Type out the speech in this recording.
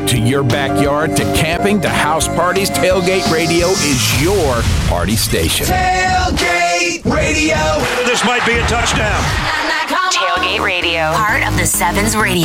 To your backyard, to camping, to house parties, Tailgate Radio is your party station. Tailgate Radio. This might be a touchdown. Tailgate Radio, part of the Sevens Radio